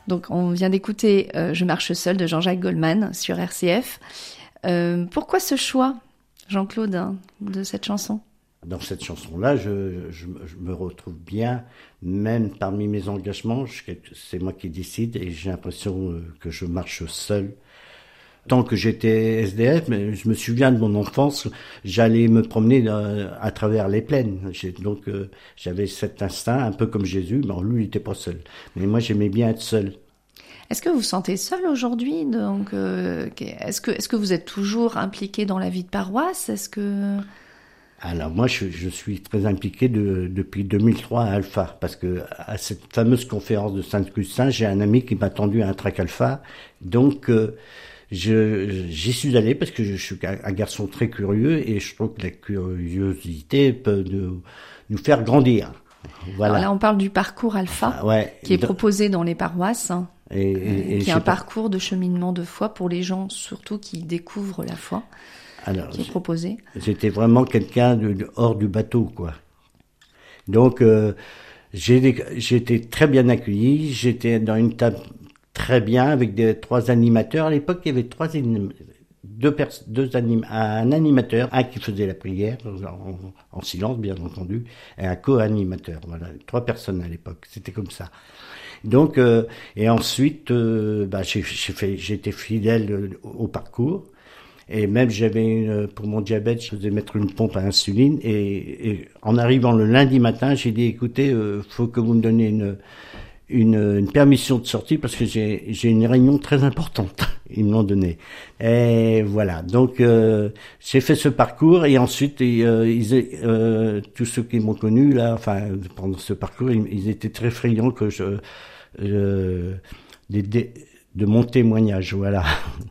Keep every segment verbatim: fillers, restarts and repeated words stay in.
Donc, on vient d'écouter euh, Je marche seul de Jean-Jacques Goldman sur R C F. Euh, pourquoi ce choix, Jean-Claude, hein, de cette chanson ? Dans cette chanson-là, je, je, je me retrouve bien, même parmi mes engagements, je, c'est moi qui décide et j'ai l'impression que je marche seul. Tant que j'étais S D F, mais je me souviens de mon enfance, j'allais me promener à travers les plaines. J'ai, donc euh, j'avais cet instinct, un peu comme Jésus, mais lui, il n'était pas seul. Mais moi, j'aimais bien être seul. Est-ce que vous vous sentez seul aujourd'hui ? Donc, euh, est-ce que, est-ce que vous êtes toujours impliqué dans la vie de paroisse ? Est-ce que... Alors moi, je, je suis très impliqué de, depuis deux mille trois à Alpha, parce que à cette fameuse conférence de Saint-Augustin, j'ai un ami qui m'a tendu un trac Alpha, donc euh, je, j'y suis allé parce que je suis un garçon très curieux et je trouve que la curiosité peut nous, nous faire grandir. Voilà. Alors là, on parle du parcours Alpha, ah, ouais, qui est dans... proposé dans les paroisses, hein, et, et, euh, qui est un pas... parcours de cheminement de foi pour les gens surtout qui découvrent la foi. Alors, qui est proposé. J'étais vraiment quelqu'un de, de hors du bateau, quoi. Donc, euh, j'ai, j'ai été très bien accueilli. J'étais dans une table très bien avec des trois animateurs. À l'époque, il y avait trois deux, pers, deux anim, un animateur, un qui faisait la prière en, en silence, bien entendu, et un co-animateur. Voilà, trois personnes à l'époque. C'était comme ça. Donc, euh, et ensuite, euh, bah, j'ai, j'ai fait, j'ai été fidèle au parcours. Et même j'avais une, pour mon diabète, je faisais mettre une pompe à insuline. Et, et en arrivant le lundi matin, j'ai dit écoutez, euh, faut que vous me donniez une, une, une permission de sortie parce que j'ai, j'ai une réunion très importante. Ils me l'ont donné. Et voilà. Donc euh, j'ai fait ce parcours et ensuite et, euh, ils, euh, tous ceux qui m'ont connu là, enfin pendant ce parcours, ils, ils étaient très friands que je, euh, des, des, de mon témoignage. Voilà.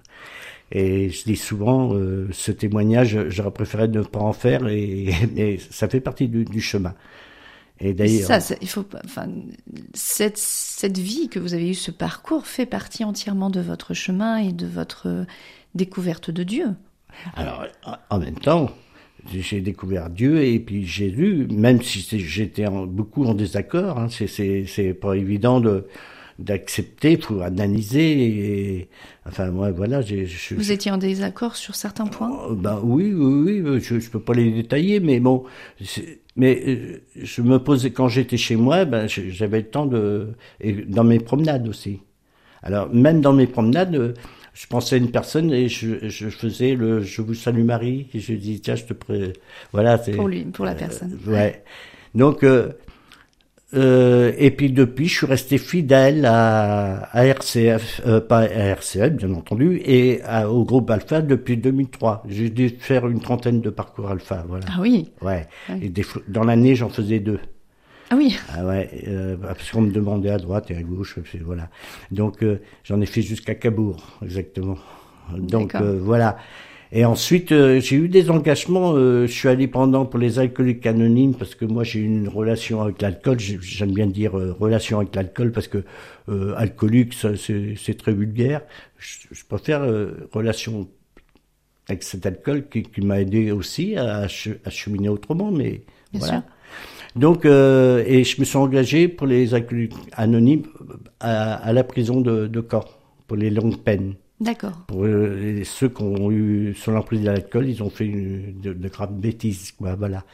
Et je dis souvent, euh, ce témoignage, j'aurais préféré ne pas en faire, et, et ça fait partie du, du chemin. Et d'ailleurs, ça, ça, il faut, enfin, cette cette vie que vous avez eue, ce parcours, fait partie entièrement de votre chemin et de votre découverte de Dieu. Alors, en même temps, j'ai découvert Dieu et puis Jésus, même si j'étais en, beaucoup en désaccord. Hein, c'est c'est c'est pas évident de d'accepter, pour analyser et enfin moi voilà j'ai je, vous étiez en désaccord sur certains points. euh, ben oui oui oui je je peux pas les détailler mais bon mais euh, je me posais quand j'étais chez moi ben j'avais le temps de et dans mes promenades aussi. Alors même dans mes promenades je pensais à une personne et je, je faisais le je vous salue Marie et je dis tiens je te pré... voilà c'est pour lui pour la personne. Euh, ouais donc euh, Euh, et puis depuis, je suis resté fidèle à, à R C F, euh, pas à R C F bien entendu, et à, au groupe Alpha depuis deux mille trois. J'ai dû faire une trentaine de parcours Alpha, voilà. Ah oui. Ouais. Oui. Et des, dans l'année, j'en faisais deux. Ah oui. Ah ouais. Euh, parce qu'on me demandait à droite et à gauche, voilà. Donc euh, j'en ai fait jusqu'à Cabourg, exactement. Donc euh, voilà. Et ensuite, euh, j'ai eu des engagements. Euh, je suis indépendant pour les alcooliques anonymes parce que moi, j'ai eu une relation avec l'alcool. J'aime bien dire euh, relation avec l'alcool parce que euh, alcoolique, ça, c'est, c'est très vulgaire. Je, je préfère euh, relation avec cet alcool qui, qui m'a aidé aussi à, à cheminer autrement. Mais bien voilà. Sûr. Donc, euh, et je me suis engagé pour les alcooliques anonymes à, à la prison de, de Caen pour les longues peines. D'accord. Pour euh, ceux qui ont eu sur l'emprise de l'alcool, ils ont fait une, de, de graves bêtises, quoi, voilà.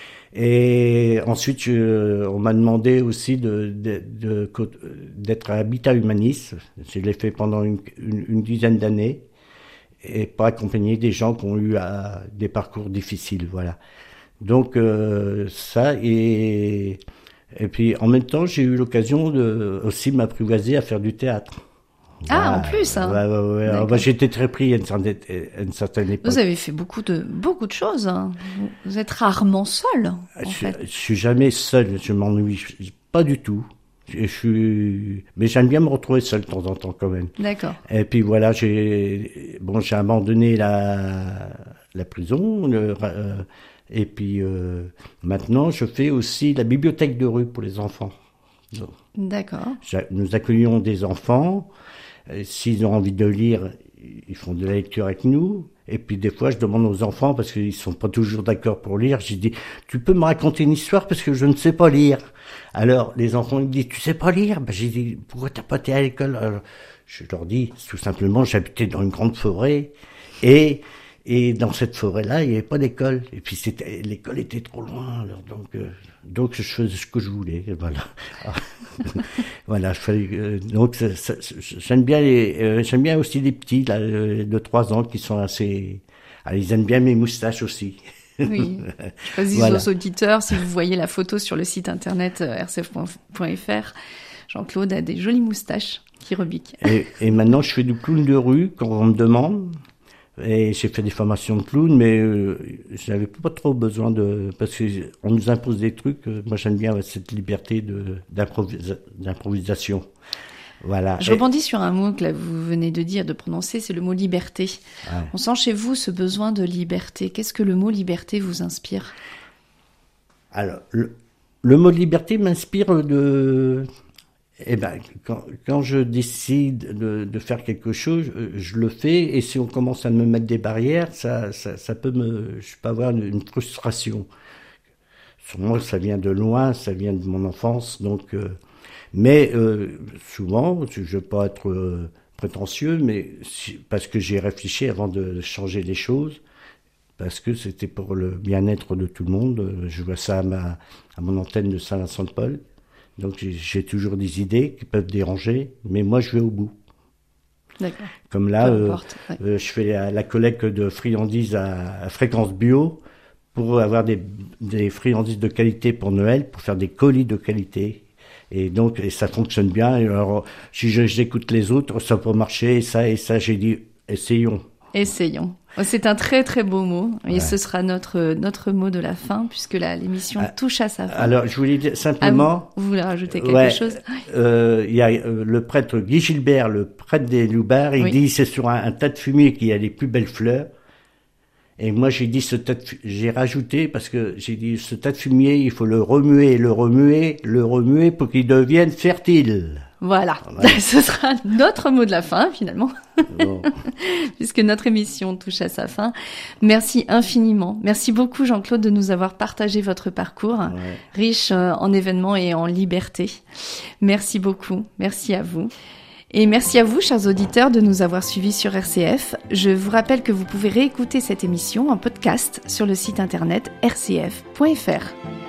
Et ensuite, je, on m'a demandé aussi de, de, de, d'être à Habitat Humanis. Je l'ai fait pendant une, une, une dizaine d'années et pour accompagner des gens qui ont eu à, des parcours difficiles, voilà. Donc euh, ça et et puis en même temps, j'ai eu l'occasion de aussi m'apprivoiser à faire du théâtre. Ah, ah, en plus, hein. Ouais, ouais, ouais. Alors, bah, j'étais très pris à une certaine, à une certaine époque. Vous avez fait beaucoup de, beaucoup de choses, hein. Vous êtes rarement seul, en je, fait. Je suis jamais seul, je m'ennuie pas du tout. Je, je suis, mais j'aime bien me retrouver seul de temps en temps, quand même. D'accord. Et puis voilà, j'ai, bon, j'ai abandonné la, la prison, le, euh, et puis, euh, maintenant, je fais aussi la bibliothèque de rue pour les enfants. Donc, d'accord. Nous accueillons des enfants. S'ils ont envie de lire, ils font de la lecture avec nous. Et puis des fois, je demande aux enfants, parce qu'ils sont pas toujours d'accord pour lire, j'ai dit, tu peux me raconter une histoire parce que je ne sais pas lire. Alors, les enfants ils me disent, tu sais pas lire? Ben, j'ai dit, pourquoi t'as pas été à l'école? Alors, je leur dis, tout simplement, j'habitais dans une grande forêt, et, et dans cette forêt-là, il n'y avait pas d'école. Et puis c'était, l'école était trop loin, alors donc, euh, donc je faisais ce que je voulais, et voilà. Voilà, je fais, euh, donc ça, ça, j'aime bien les, euh, j'aime bien aussi les petits là, de trois ans qui sont assez, ah, ils aiment bien mes moustaches aussi. Oui. Je précise voilà. Aux auditeurs, si vous voyez la photo sur le site internet r c f point f r, Jean-Claude a des jolies moustaches qui rebiquent. Et, et maintenant, je fais du clown de rue quand on me demande. Et j'ai fait des formations de clown, mais euh, je n'avais pas trop besoin de... Parce qu'on nous impose des trucs. Euh, moi, j'aime bien cette liberté de, d'improvisa, d'improvisation. Voilà. Je rebondis sur un mot que là, vous venez de dire, de prononcer, c'est le mot liberté. Ouais. On sent chez vous ce besoin de liberté. Qu'est-ce que le mot liberté vous inspire? Alors, le, le mot liberté m'inspire de... Eh ben, quand, quand je décide de, de faire quelque chose, je le fais, et si on commence à me mettre des barrières, ça, ça, ça peut me, je peux avoir une, une frustration. Sur moi, ça vient de loin, ça vient de mon enfance, donc. Euh, mais euh, souvent, je ne veux pas être euh, prétentieux, mais si, parce que j'ai réfléchi avant de changer les choses, parce que c'était pour le bien-être de tout le monde. Je vois ça à ma, à mon antenne de Saint-Vincent-de-Paul. Donc j'ai, j'ai toujours des idées qui peuvent déranger, mais moi je vais au bout. D'accord. Comme là, euh, ouais. euh, je fais la, la collecte de friandises à, à fréquence bio pour avoir des, des friandises de qualité pour Noël, pour faire des colis de qualité. Et donc et ça fonctionne bien. Et alors si je, j'écoute les autres, ça peut marcher. Et ça et ça, j'ai dit essayons. Essayons. C'est un très très beau mot et ouais. Ce sera notre notre mot de la fin puisque la, l'émission ah, touche à sa fin. Alors je voulais dire simplement. Ah, vous, vous voulez rajouter quelque ouais, chose? Il euh, y a euh, le prêtre Guy Gilbert, le prêtre des Loubards, il oui. dit c'est sur un, un tas de fumier qu'il y a les plus belles fleurs. Et moi j'ai dit ce tas de, j'ai rajouté parce que j'ai dit ce tas de fumier il faut le remuer, le remuer, le remuer pour qu'il devienne fertile. Voilà, ouais. Ce sera notre mot de la fin finalement, bon. Puisque notre émission touche à sa fin. Merci infiniment, merci beaucoup Jean-Claude de nous avoir partagé votre parcours, ouais. Riche en événements et en liberté. Merci beaucoup, merci à vous. Et merci à vous, chers auditeurs, de nous avoir suivis sur R C F. Je vous rappelle que vous pouvez réécouter cette émission en podcast sur le site internet r c f point f r.